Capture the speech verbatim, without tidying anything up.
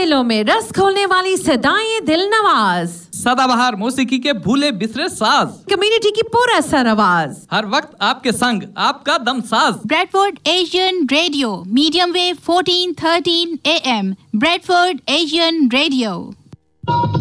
दिलों में रस खोलने वाली सदाएं दिल नवाज, सदाबहार मौसीकी के भूले बिसरे साज, कम्युनिटी की पूरा सर आवाज, हर वक्त आपके संग आपका दम साज। Bradford Asian radio, medium wave fourteen thirteen A M, Bradford Asian radio.